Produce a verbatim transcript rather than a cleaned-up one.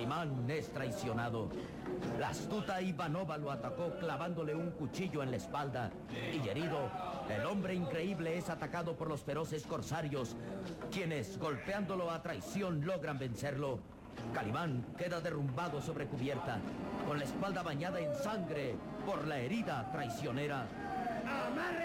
Calimán es traicionado. La astuta Ivanova lo atacó clavándole un cuchillo en la espalda. Y herido, el hombre increíble es atacado por los feroces corsarios, quienes, golpeándolo a traición, logran vencerlo. Calimán queda derrumbado sobre cubierta, con la espalda bañada en sangre por la herida traicionera. ¡Amarre